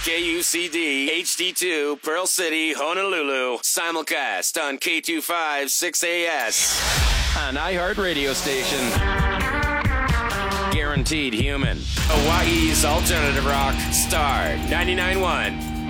KUCD HD2 Pearl City, Honolulu. Simulcast on K25 6AS. An iHeart radio station. Guaranteed human. Hawaii's alternative rock. Star 99.1.